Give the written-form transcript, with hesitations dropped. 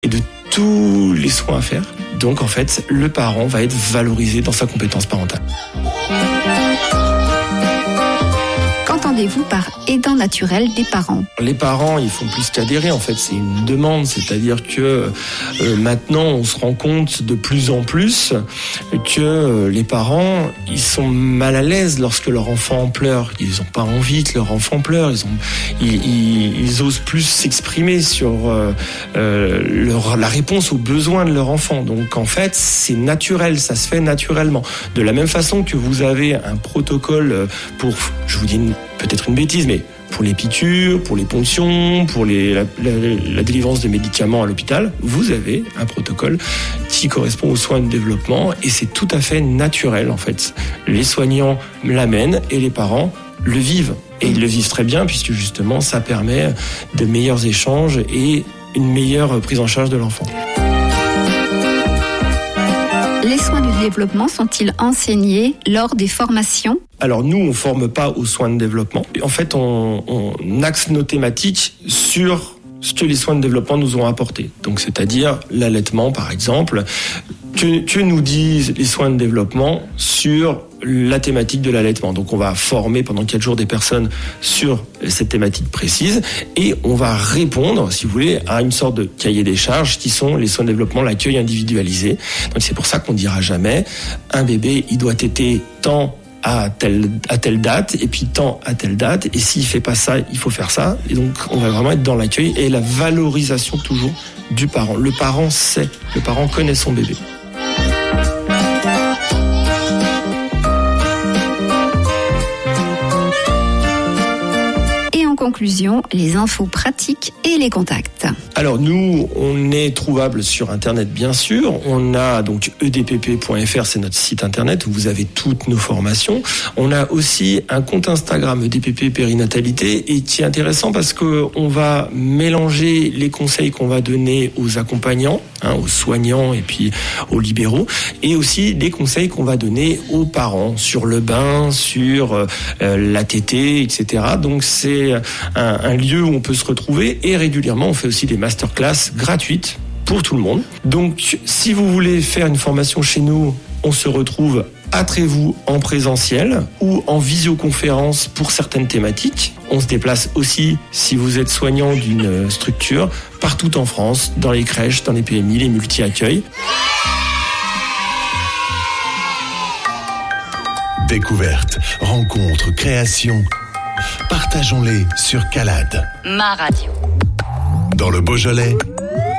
et de tous les soins à faire. Donc en fait, le parent va être valorisé dans sa compétence parentale. Qu'entendez-vous par aidant naturel des parents ? Les parents, ils font plus qu'adhérer. En fait, c'est une demande. C'est-à-dire que maintenant, on se rend compte de plus en plus que les parents, ils sont mal à l'aise lorsque leur enfant pleure. Ils n'ont pas envie que leur enfant pleure. Ils osent plus s'exprimer sur la réponse aux besoins de leur enfant. Donc, en fait, c'est naturel. Ça se fait naturellement. De la même façon que vous avez un protocole pour, je vous dis peut-être une bêtise, mais pour les piqûres, pour les ponctions, pour la délivrance de médicaments à l'hôpital, vous avez un protocole qui correspond aux soins de développement et c'est tout à fait naturel en fait. Les soignants l'amènent et les parents le vivent. Et ils le vivent très bien puisque justement ça permet de meilleurs échanges et une meilleure prise en charge de l'enfant. Les soins du développement sont-ils enseignés lors des formations ? Alors nous, on forme pas aux soins de développement. En fait, on axe nos thématiques sur ce que les soins de développement nous ont apporté. Donc, c'est-à-dire l'allaitement, par exemple. Que nous disent les soins de développement sur la thématique de l'allaitement. Donc, on va former pendant 4 jours des personnes sur cette thématique précise et on va répondre, si vous voulez, à une sorte de cahier des charges qui sont les soins de développement, l'accueil individualisé. Donc, c'est pour ça qu'on dira jamais un bébé, il doit téter tant à telle date et puis tant à telle date et s'il fait pas ça, il faut faire ça. Et donc, on va vraiment être dans l'accueil et la valorisation toujours du parent. Le parent sait, le parent connaît son bébé. Conclusion, les infos pratiques et les contacts. Alors nous, on est trouvable sur Internet bien sûr. On a donc edpp.fr, c'est notre site Internet où vous avez toutes nos formations. On a aussi un compte Instagram EDPP Périnatalité et qui est intéressant parce que on va mélanger les conseils qu'on va donner aux accompagnants, aux soignants et puis aux libéraux, et aussi les conseils qu'on va donner aux parents sur le bain, sur la tétée, etc. Donc c'est un lieu où on peut se retrouver et régulièrement on fait aussi des masterclass gratuites pour tout le monde. Donc si vous voulez faire une formation chez nous, on se retrouve à Trévoux en présentiel ou en visioconférence pour certaines thématiques. On se déplace aussi, si vous êtes soignant d'une structure, partout en France, dans les crèches, dans les PMI, les multi-accueils. Découverte, rencontre, création. Partageons-les sur Calade. Ma radio. Dans le Beaujolais,